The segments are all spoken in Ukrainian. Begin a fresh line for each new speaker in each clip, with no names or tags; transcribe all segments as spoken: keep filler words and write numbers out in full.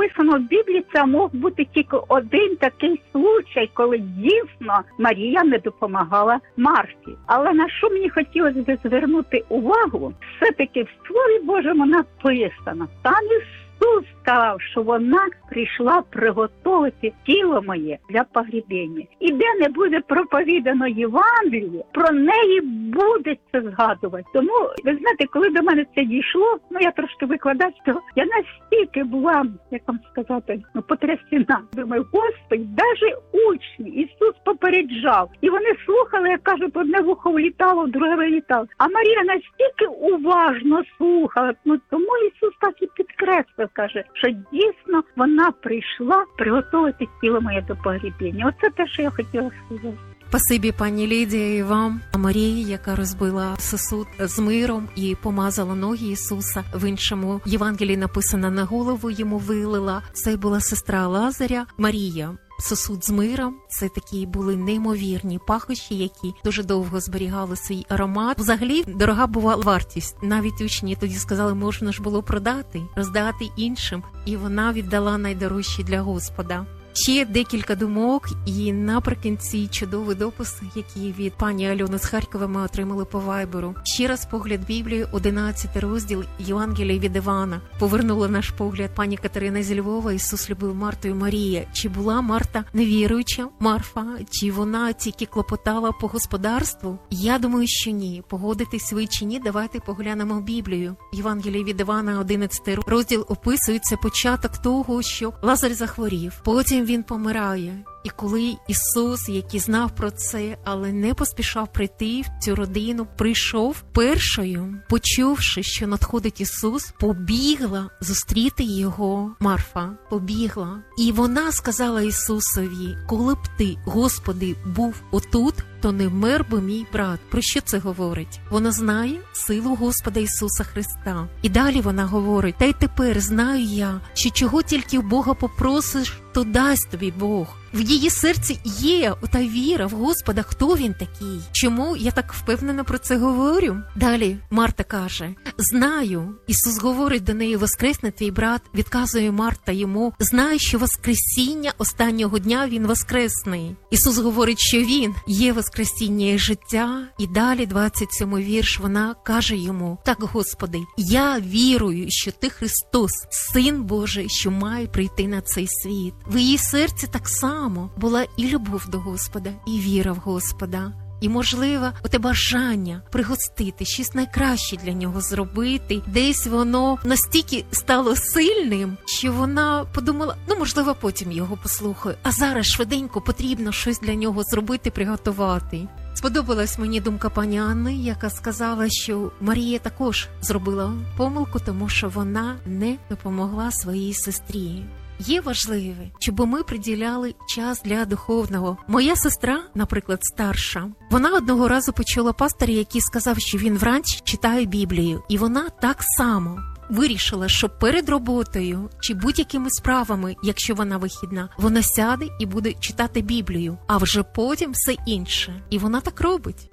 написано в Біблії, це мог бути тільки один такий случай, коли дійсно Марія не допомагала Марті. Але на що мені хотілося б звернути увагу, все-таки в Слові Божому написано, там Ісус сказав, що вона прийшла приготувати тіло моє для погребення. І де не буде проповідано Євангеліє, про неї буде це згадувати. Тому, ви знаєте, коли до мене це дійшло, ну я трошки викладач, то я настільки була, як вам сказати, ну, потрясена. Думаю, Господи, навіть учні, Ісус попереджав. І вони слухали, як кажуть, одне вухо влітало, друге вилітало. А Марія настільки уважно слухала. Ну, тому Ісус так і підкреслив, каже, що дійсно вона прийшла приготувати тіло моє до погребення. Оце те, що я хотіла сказати.
Спасибі, пані Лідія, і вам, Марії, яка розбила сосуд з миром і помазала ноги Ісуса. В іншому Євангелії написано, на голову йому вилила. Це була сестра Лазаря, Марія. Сосуд з миром – це такі були неймовірні пахощі, які дуже довго зберігали свій аромат. Взагалі, дорога була вартість. Навіть учні тоді сказали, можна ж було продати, роздати іншим. І вона віддала найдорожчі для Господа. Ще декілька думок, і наприкінці чудовий допис, який від пані Альони з Харкова ми отримали по вайберу. Ще раз погляд Біблії, одинадцятий розділ Євангелія від Івана. Повернула наш погляд пані Катерина зі Львова. Ісус любив Марту і Марія. Чи була Марта невіруюча, Марфа? Чи вона тільки клопотала по господарству? Я думаю, що ні. Погодитись ви чи ні, давайте поглянемо Біблію. Євангелія від Івана, одинадцятий розділ, описується початок того, що Лазар захворів. Потім він помирає. І коли Ісус, який знав про це, але не поспішав прийти в цю родину, прийшов першою, почувши, що надходить Ісус, побігла зустріти його Марфа. Побігла. І вона сказала Ісусові, коли б ти, Господи, був отут, то не вмер би мій брат. Про що це говорить? Вона знає силу Господа Ісуса Христа. І далі вона говорить, та й тепер знаю я, що чого тільки в Бога попросиш, то дасть тобі Бог. В її серці є ота віра в Господа, хто він такий. Чому я так впевнено про це говорю? Далі Марта каже, знаю, Ісус говорить до неї, воскресне твій брат, відказує Марта йому, знаю, що воскресіння останнього дня він воскресний. Ісус говорить, що він є воскресіння і життя. І далі двадцять сьомий вірш, вона каже йому, так, Господи, я вірую, що ти Христос, Син Божий, що має прийти на цей світ. В її серці так само була і любов до Господа, і віра в Господа. І, можливо, оте бажання пригостити, щось найкраще для нього зробити. Десь воно настільки стало сильним, що вона подумала, ну, можливо, потім його послухаю. А зараз швиденько потрібно щось для нього зробити, приготувати. Сподобалась мені думка пані Анни, яка сказала, що Марія також зробила помилку, тому що вона не допомогла своїй сестрі. Є важливе, щоб ми приділяли час для духовного. Моя сестра, наприклад, старша, вона одного разу почула пастора, який сказав, що він вранці читає Біблію. І вона так само вирішила, що перед роботою чи будь-якими справами, якщо вона вихідна, вона сяде і буде читати Біблію, а вже потім все інше. І вона так робить.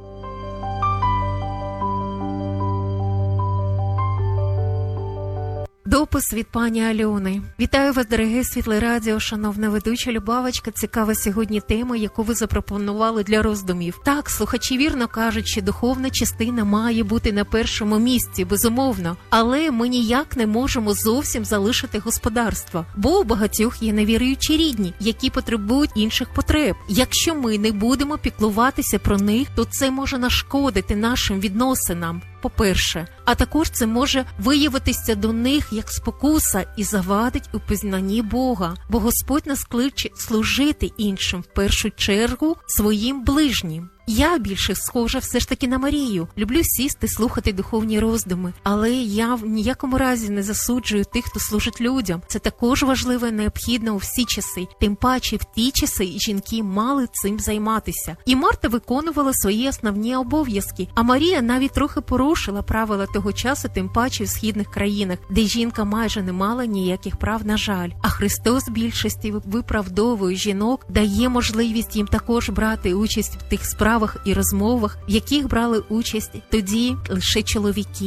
Допис від пані Альони. Вітаю вас, дороге Світле Радіо, шановна ведуча Любавочка. Цікава сьогодні тема, яку ви запропонували для роздумів. Так, слухачі вірно кажуть, що духовна частина має бути на першому місці, безумовно. Але ми ніяк не можемо зовсім залишити господарство. Бо у багатьох є невіруючі рідні, які потребують інших потреб. Якщо ми не будемо піклуватися про них, то це може нашкодити нашим відносинам. По-перше, а також це може виявитися до них як спокуса і завадить у пізнанні Бога, бо Господь нас кличе служити іншим, в першу чергу своїм ближнім. Я більше схожа все ж таки на Марію. Люблю сісти, слухати духовні роздуми, але я в ніякому разі не засуджую тих, хто служить людям. Це також важливо і необхідно у всі часи. Тим паче в ті часи жінки мали цим займатися. І Марта виконувала свої основні обов'язки, а Марія навіть трохи порушила правила того часу, тим паче в східних країнах, де жінка майже не мала ніяких прав, на жаль. А Христос більшості виправдовує жінок, дає можливість їм також брати участь в тих справах і розмовах, в яких брали участь тоді лише чоловіки.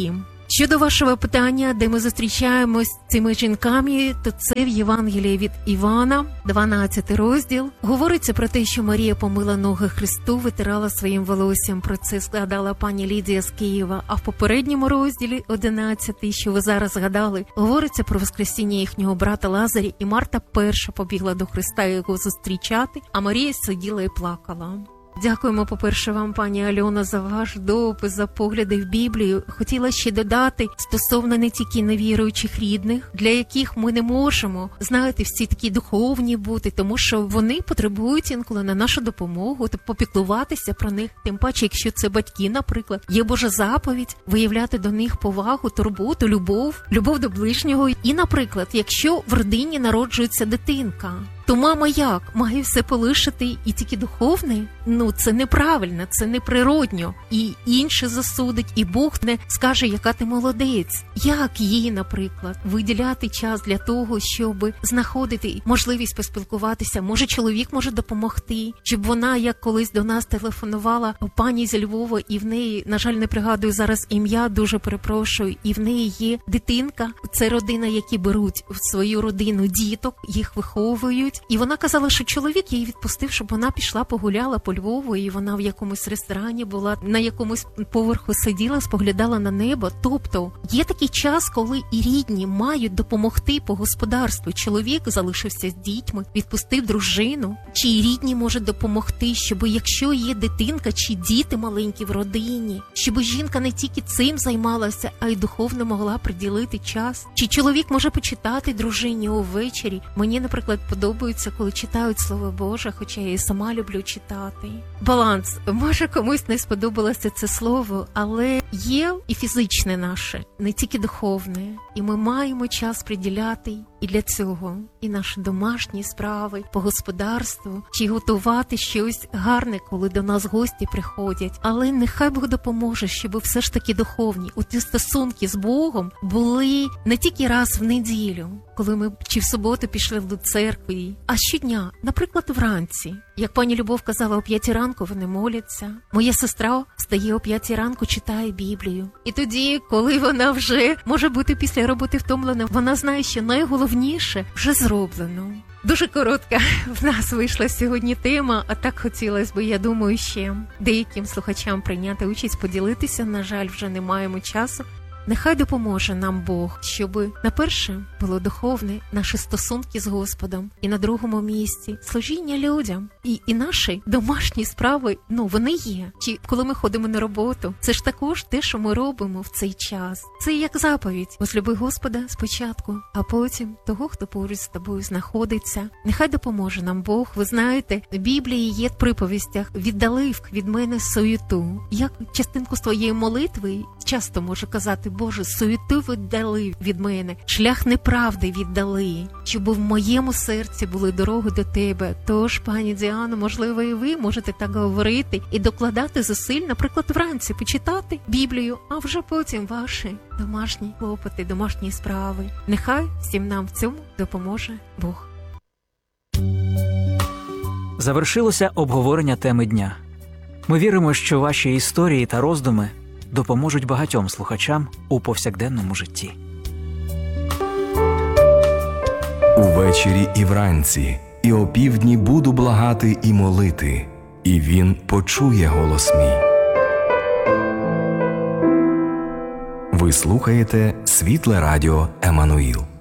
Щодо вашого питання, де ми зустрічаємось з цими жінками, то це в Євангелії від Івана, дванадцятий розділ. Говориться про те, що Марія помила ноги Христу, витирала своїм волоссям. Про це згадала пані Лідія з Києва. А в попередньому розділі, одинадцятий, що ви зараз згадали, говориться про воскресіння їхнього брата Лазаря, і Марта перша побігла до Христа його зустрічати, а Марія сиділа і плакала. Дякуємо, по-перше, вам, пані Альона, за ваш допис, за погляди в Біблію. Хотіла ще додати стосовно не тільки невіруючих рідних, для яких ми не можемо, знаєте, всі такі духовні бути, тому що вони потребують інколи на нашу допомогу, попіклуватися про них. Тим паче, якщо це батьки, наприклад, є Божа заповідь виявляти до них повагу, турботу, любов, любов до ближнього. І, наприклад, якщо в родині народжується дитинка, то мама як? Має все полишити і тільки духовне? Ну, це неправильно, це неприродньо. І інше засудить, і Бог не скаже, яка ти молодець. Як їй, наприклад, виділяти час для того, щоб знаходити можливість поспілкуватися? Може, чоловік може допомогти? Щоб вона, як колись до нас телефонувала пані зі Львова, і в неї, на жаль, не пригадую зараз ім'я, дуже перепрошую, і в неї є дитинка. Це родина, які беруть в свою родину діток, їх виховують. І вона казала, що чоловік її відпустив, щоб вона пішла погуляла по Львову, і вона в якомусь ресторані була, на якомусь поверху сиділа, споглядала на небо. Тобто є такий час, коли і рідні мають допомогти по господарству. Чоловік залишився з дітьми, відпустив дружину. Чи і рідні можуть допомогти, щоб якщо є дитинка чи діти маленькі в родині, щоб жінка не тільки цим займалася, а й духовно могла приділити час. Чи чоловік може почитати дружині увечері. Мені, наприклад, подобається, коли читають Слово Боже, хоча я і сама люблю читати. Баланс. Може, комусь не сподобалося це слово, але є і фізичне наше, не тільки духовне. І ми маємо час приділяти і для цього, і наші домашні справи по господарству, чи готувати щось гарне, коли до нас гості приходять. Але нехай Бог допоможе, щоб все ж таки духовні, у ті стосунки з Богом були не тільки раз в неділю, коли ми чи в суботу пішли до церкви, а щодня, наприклад, вранці. Як пані Любов казала, о п'ятій ранку вони моляться. Моя сестра встає о п'ятій ранку, читає Біблію. І тоді, коли вона вже може бути після роботи втомлена, вона знає, що найголовніше вже зроблено. Дуже коротка в нас вийшла сьогодні тема, а так хотілося б, я думаю, ще деяким слухачам прийняти участь, поділитися. На жаль, вже не маємо часу. Нехай допоможе нам Бог, щоб на перше було духовне наші стосунки з Господом, і на другому місці служіння людям. І, і наші домашні справи, ну, вони є. Чи коли ми ходимо на роботу, це ж також те, що ми робимо в цей час. Це як заповідь. Возлюби Господа спочатку, а потім того, хто поруч з тобою знаходиться. Нехай допоможе нам Бог. Ви знаєте, в Біблії є в приповістях: «Віддалив від мене суєту». Як частинку з твоєї молитви часто можу казати: Боже, суєту віддали від мене, шлях неправди віддали, щоб в моєму серці були дороги до тебе. Тож, пані Діано, можливо, і ви можете так говорити і докладати зусиль, наприклад, вранці почитати Біблію, а вже потім ваші домашні клопоти, домашні справи. Нехай всім нам в цьому допоможе Бог.
Завершилося обговорення теми дня. Ми віримо, що ваші історії та роздуми допоможуть багатьом слухачам у повсякденному житті.
Увечері і вранці, і опівдні буду благати і молити, і він почує голос мій. Ви слухаєте Світле Радіо Еммануїл.